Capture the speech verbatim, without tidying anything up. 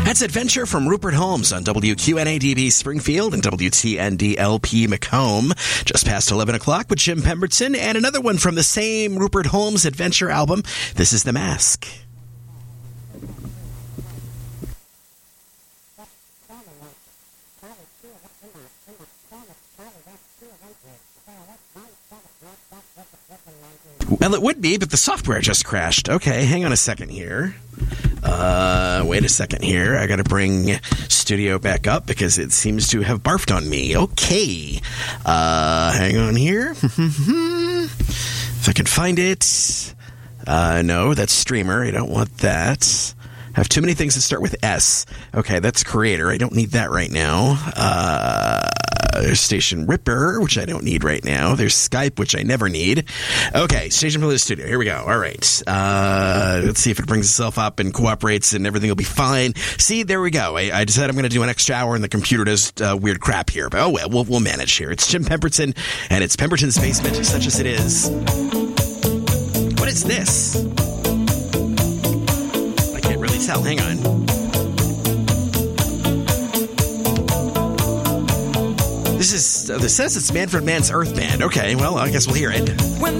That's Adventure from Rupert Holmes on W Q N A D B Springfield and W T N D L P Macomb. Just past eleven o'clock with Jim Pemberton, and another one from the same Rupert Holmes Adventure album. This is The Mask. Well, it would be, but the software just crashed. Okay, hang on a second here. Uh, wait a second here. I got to bring Studio back up because it seems to have barfed on me. Okay. Uh, hang on here. If I can find it. Uh, no, that's Streamer. I don't want that. I have too many things that start with S. Okay, that's Creator. I don't need that right now. Uh, there's Station Ripper, which I don't need right now. There's Skype, which I never need. Okay, Station Playlist Studio. Here we go. All right. Uh, let's see if it brings itself up and cooperates and everything will be fine. See, there we go. I, I decided I'm going to do an extra hour and the computer does uh, weird crap here. But oh well, we'll, we'll manage here. It's Jim Pemberton, and it's Pemberton's Basement, such as it is. What is this? Really tell. Hang on. This is, uh, this says it's Manfred Mann's Earth Band. Okay, well, I guess we'll hear it. When